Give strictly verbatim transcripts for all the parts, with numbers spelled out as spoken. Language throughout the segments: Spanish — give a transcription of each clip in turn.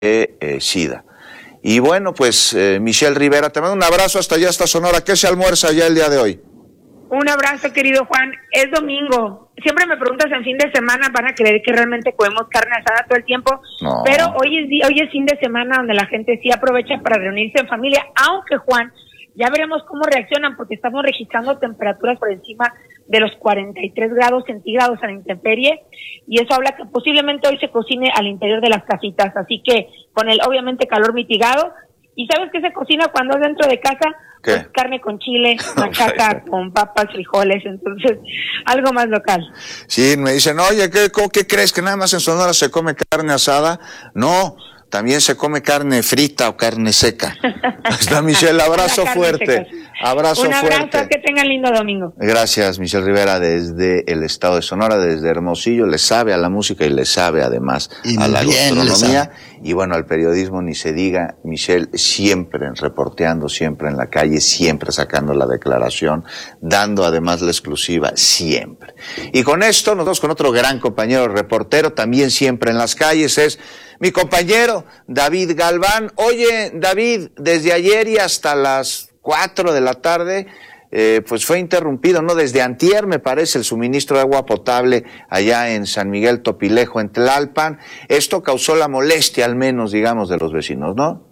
eh, SIDA. Y bueno, pues eh, Michelle Rivera, te mando un abrazo hasta allá, hasta Sonora. ¿Qué se almuerza ya el día de hoy? Un abrazo, querido Juan. Es domingo. Siempre me preguntas en fin de semana, van a creer que realmente comemos carne asada todo el tiempo. No. Pero hoy es, hoy es fin de semana donde la gente sí aprovecha para reunirse en familia. Aunque, Juan, ya veremos cómo reaccionan, porque estamos registrando temperaturas por encima de los cuarenta y tres grados centígrados a la intemperie. Y eso habla que posiblemente hoy se cocine al interior de las casitas. Así que con el, obviamente, calor mitigado. ¿Y sabes qué se cocina cuando es dentro de casa? ¿Qué? Pues carne con chile, machaca con papas, frijoles, entonces algo más local. Sí, me dicen, oye, ¿qué, ¿qué crees? ¿Que nada más en Sonora se come carne asada? No, también se come carne frita o carne seca. Está Michelle, abrazo fuerte. Abrazo Un abrazo, fuerte. que tengan lindo domingo. Gracias, Michelle Rivera, desde el estado de Sonora, desde Hermosillo. Le sabe a la música y le sabe además y a la gastronomía. Y bueno, al periodismo ni se diga. Michelle siempre reporteando, siempre en la calle, siempre sacando la declaración, dando además la exclusiva, siempre. Y con esto nos vamos con otro gran compañero reportero, también siempre en las calles, es mi compañero David Galván. Oye, David, desde ayer y hasta las cuatro de la tarde, eh, pues fue interrumpido, ¿no? Desde antier, me parece, el suministro de agua potable allá en San Miguel Topilejo, en Tlalpan. Esto causó la molestia, al menos, digamos, de los vecinos, ¿no?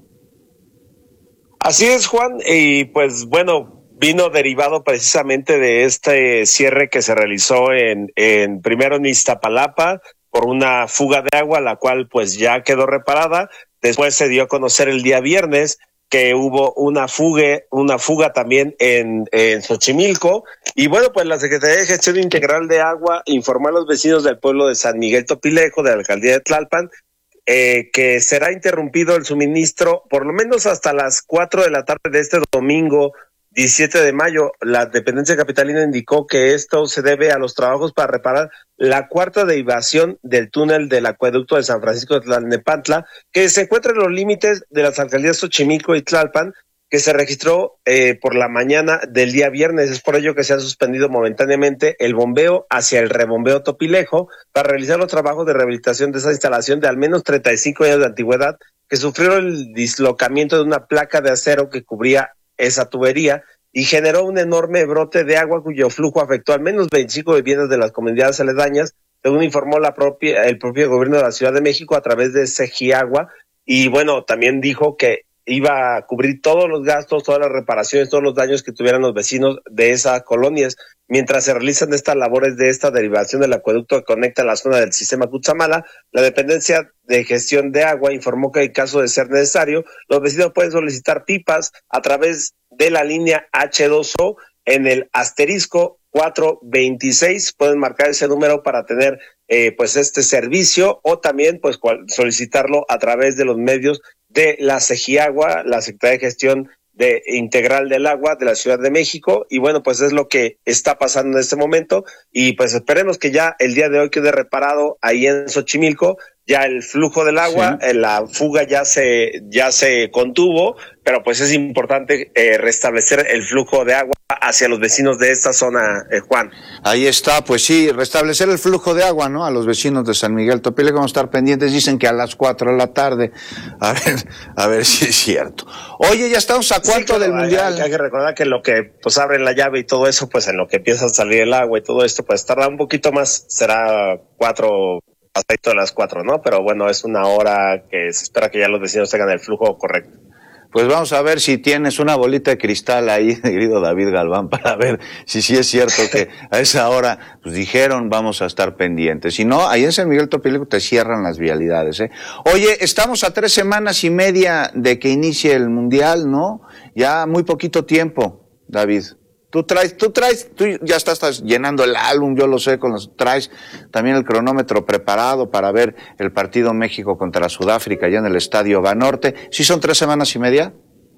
Así es, Juan, y pues bueno, vino derivado precisamente de este cierre que se realizó en, en primero en Iztapalapa por una fuga de agua, la cual pues ya quedó reparada. Después se dio a conocer el día viernes que hubo una fuga, una fuga también en, en Xochimilco. Y bueno, pues la Secretaría de Gestión Integral de Agua informó a los vecinos del pueblo de San Miguel Topilejo, de la alcaldía de Tlalpan, eh, que será interrumpido el suministro por lo menos hasta las cuatro de la tarde de este domingo, diecisiete de mayo. La dependencia capitalina indicó que esto se debe a los trabajos para reparar la cuarta derivación del túnel del acueducto de San Francisco de Tlalnepantla, que se encuentra en los límites de las alcaldías Xochimilco y Tlalpan, que se registró eh, por la mañana del día viernes. Es por ello que se ha suspendido momentáneamente el bombeo hacia el rebombeo Topilejo para realizar los trabajos de rehabilitación de esa instalación de al menos treinta y cinco años de antigüedad, que sufrió el dislocamiento de una placa de acero que cubría esa tubería y generó un enorme brote de agua cuyo flujo afectó al menos veinticinco viviendas de las comunidades aledañas, según informó la propia, el propio gobierno de la Ciudad de México a través de Segiagua. Y bueno, también dijo que iba a cubrir todos los gastos, todas las reparaciones, todos los daños que tuvieran los vecinos de esas colonias, mientras se realizan estas labores de esta derivación del acueducto que conecta la zona del sistema Cutzamala. La dependencia de gestión de agua informó que en caso de ser necesario, los vecinos pueden solicitar pipas a través de la línea hache dos o en el asterisco cuatrocientos veintiséis, pueden marcar ese número para tener eh, pues este servicio, o también pues cual, solicitarlo a través de los medios de la Segiagua, la Secretaría de Gestión de Integral del Agua de la Ciudad de México. Y bueno, pues es lo que está pasando en este momento, y pues esperemos que ya el día de hoy quede reparado ahí en Xochimilco ya el flujo del agua, sí. La fuga ya se ya se contuvo, pero pues es importante eh, restablecer el flujo de agua hacia los vecinos de esta zona, eh, Juan. Ahí está, pues sí, restablecer el flujo de agua, ¿no? A los vecinos de San Miguel Topilejo, vamos a estar pendientes, dicen que a las cuatro de la tarde, a ver, a ver si es cierto. Oye, ya estamos a cuarto sí, claro, del hay, Mundial. Hay, hay que recordar que lo que, pues abren la llave y todo eso, pues en lo que empieza a salir el agua y todo esto, pues tarda un poquito más, será cuatro, pasadito de las cuatro, ¿no? Pero bueno, es una hora que se espera que ya los vecinos tengan el flujo correcto. Pues vamos a ver si tienes una bolita de cristal ahí, querido David Galván, para ver si sí es cierto que a esa hora pues dijeron vamos a estar pendientes. Si no, ahí en San Miguel Topilejo te cierran las vialidades, ¿eh? Oye, estamos a tres semanas y media de que inicie el Mundial, ¿no? Ya muy poquito tiempo, David. Tú traes, tú traes, tú ya estás, estás llenando el álbum, yo lo sé, con los, traes también el cronómetro preparado para ver el partido México contra Sudáfrica allá en el Estadio Banorte. ¿Sí son tres semanas y media?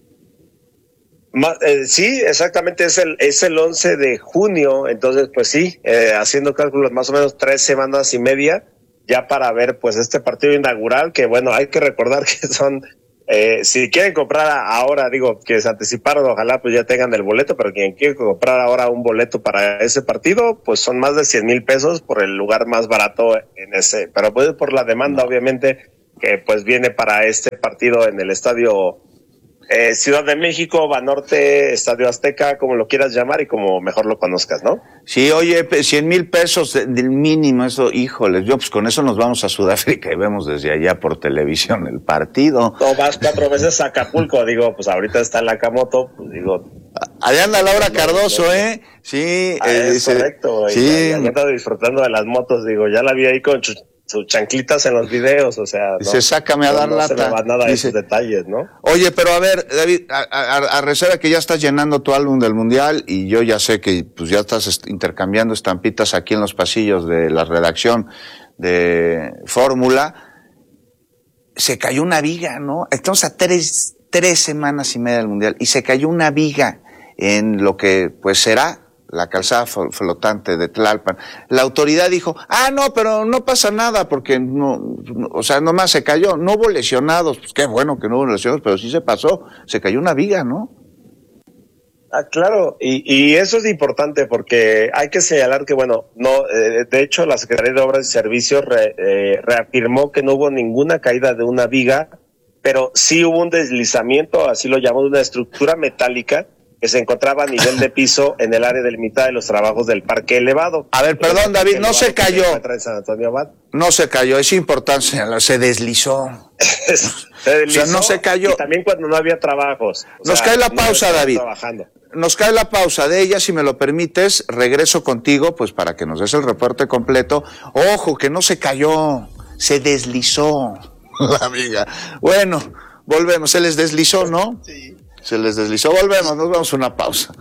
Ma, eh, sí, exactamente, es el es el once de junio, entonces pues sí, eh, haciendo cálculos más o menos tres semanas y media ya para ver pues este partido inaugural, que bueno, hay que recordar que son... Eh, si quieren comprar ahora, digo, que se anticiparon, ojalá pues ya tengan el boleto, pero quien quiere comprar ahora un boleto para ese partido, pues son más de cien mil pesos por el lugar más barato en ese, pero pues por la demanda, no. obviamente, que pues viene para este partido en el estadio eh, Ciudad de México, Banorte, Estadio Azteca, como lo quieras llamar y como mejor lo conozcas, ¿no? Sí, oye, cien mil pesos del mínimo, eso, híjoles, yo pues con eso nos vamos a Sudáfrica y vemos desde allá por televisión el partido. No, vas cuatro veces a Acapulco, digo, pues ahorita está en la Nakamoto, pues digo... Allá anda Laura Cardoso, ¿eh? Sí. Ah, eh, es correcto, sí. Y anda disfrutando de las motos, digo, ya la vi ahí con sus su chanclitas en los videos, o sea... Dice, no, sácame a no, dar no lata. No se me va nada de esos detalles, ¿no? Oye, pero a ver, David, a, a, a reserva que ya estás llenando tu álbum del Mundial y yo ya sé que pues ya estás intercambiando estampitas aquí en los pasillos de la redacción de Fórmula. Se cayó una viga, ¿no? Estamos a tres, tres semanas y media del Mundial y se cayó una viga en lo que pues será la calzada flotante de Tlalpan. La autoridad dijo, ah, no, pero no pasa nada porque no, no, o sea, nomás se cayó, no hubo lesionados, pues qué bueno que no hubo lesionados, pero sí se pasó, se cayó una viga, ¿no? Ah, claro, y, y eso es importante porque hay que señalar que, bueno, no, eh, de hecho la Secretaría de Obras y Servicios re, eh, reafirmó que no hubo ninguna caída de una viga, pero sí hubo un deslizamiento, así lo llamó, de una estructura metálica que se encontraba a nivel de piso en el área delimitada de los trabajos del parque elevado. A ver, perdón, David, no se cayó. Se San Antonio Abad. No se cayó, es importante señalar, se deslizó. se deslizó. O sea, no se cayó. Y también cuando no había trabajos. Nos sea, cae la no pausa, David. Trabajando. Nos cae la pausa de ella, si me lo permites, regreso contigo, pues para que nos des el reporte completo. Ojo, que no se cayó, se deslizó la amiga. Bueno, volvemos, se les deslizó, ¿no? Sí. Se les deslizó, volvemos, nos vamos a una pausa.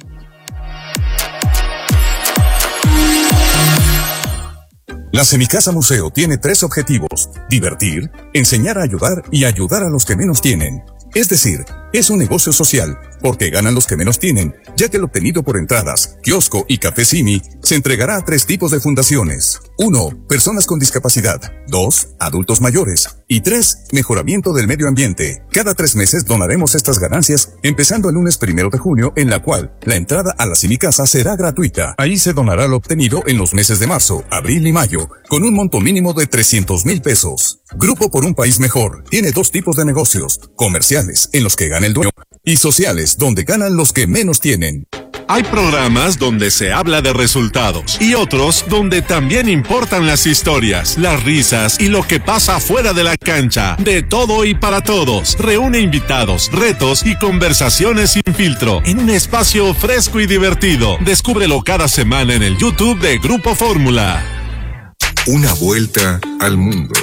La Semicasa Museo tiene tres objetivos: divertir, enseñar a ayudar y ayudar a los que menos tienen. Es decir, es un negocio social, porque ganan los que menos tienen, ya que el obtenido por entradas, kiosco y café Simi se entregará a tres tipos de fundaciones. Uno, personas con discapacidad. Dos, adultos mayores. Y tres, mejoramiento del medio ambiente. Cada tres meses donaremos estas ganancias, empezando el lunes primero de junio, en la cual la entrada a la Semicasa será gratuita. Ahí se donará lo obtenido en los meses de marzo, abril y mayo, con un monto mínimo de trescientos mil pesos. Grupo por un País Mejor tiene dos tipos de negocios: comerciales, en los que gana el dueño, y sociales, donde ganan los que menos tienen. Hay programas donde se habla de resultados y otros donde también importan las historias, las risas y lo que pasa fuera de la cancha. De todo y para todos. Reúne invitados, retos y conversaciones sin filtro en un espacio fresco y divertido. Descúbrelo cada semana en el YouTube de Grupo Fórmula. Una vuelta al mundo.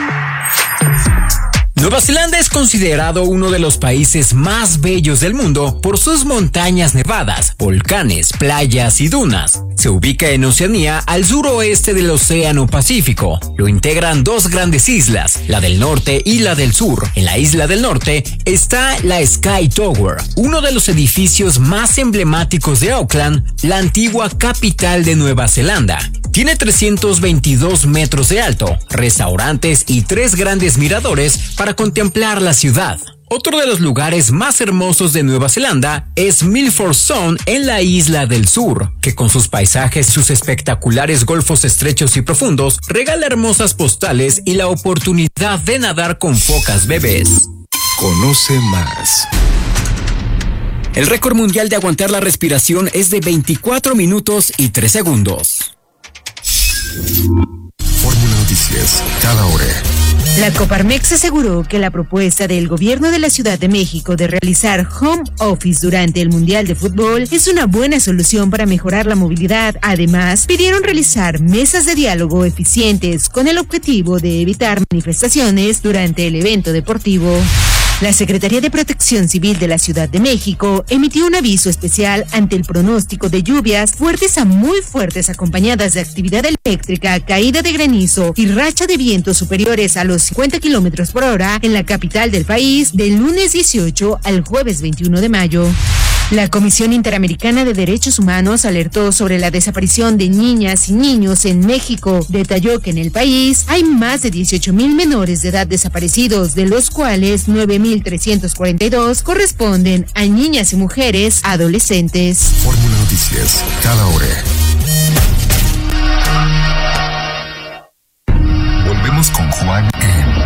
Nueva Zelanda es considerado uno de los países más bellos del mundo por sus montañas nevadas, volcanes, playas y dunas. Se ubica en Oceanía, al suroeste del Océano Pacífico. Lo integran dos grandes islas, la del norte y la del sur. En la isla del norte está la Sky Tower, uno de los edificios más emblemáticos de Auckland, la antigua capital de Nueva Zelanda. Tiene trescientos veintidós metros de alto, restaurantes y tres grandes miradores para contemplar la ciudad. Otro de los lugares más hermosos de Nueva Zelanda es Milford Sound en la isla del sur, que con sus paisajes, sus espectaculares golfos estrechos y profundos, regala hermosas postales y la oportunidad de nadar con focas bebés. Conoce más. El récord mundial de aguantar la respiración es de veinticuatro minutos y tres segundos. Fórmula Noticias, cada hora. La Coparmex aseguró que la propuesta del gobierno de la Ciudad de México de realizar home office durante el Mundial de Fútbol es una buena solución para mejorar la movilidad. Además, pidieron realizar mesas de diálogo eficientes con el objetivo de evitar manifestaciones durante el evento deportivo. La Secretaría de Protección Civil de la Ciudad de México emitió un aviso especial ante el pronóstico de lluvias fuertes a muy fuertes acompañadas de actividad eléctrica, caída de granizo y racha de vientos superiores a los cincuenta kilómetros por hora en la capital del país del lunes dieciocho al jueves veintiuno de mayo. La Comisión Interamericana de Derechos Humanos alertó sobre la desaparición de niñas y niños en México. Detalló que en el país hay más de dieciocho mil menores de edad desaparecidos, de los cuales nueve mil trescientos cuarenta y dos corresponden a niñas y mujeres adolescentes. Fórmula Noticias, cada hora. Volvemos con Juan en